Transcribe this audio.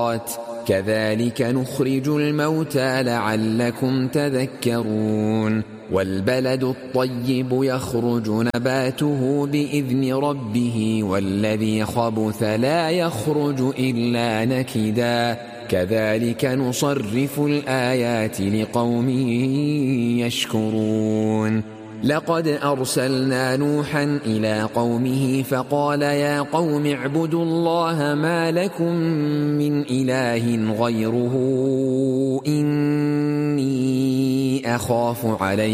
كذلك نخرج الموتى لعلكم تذكرون والبلد الطيب يخرج نباته بإذن ربه والذي خبث لا يخرج إلا نكدا كذلك نصرف الآيات لقوم يشكرون لقد أرسلنا نوحا إلى قومه فقال يا قوم اعبدوا الله ما لكم من إله غيره إني أخاف عليكم